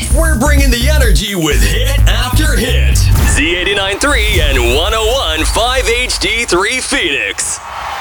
We're bringing the energy with hit after hit. Z89.3 and 101.5 HD3 Phoenix.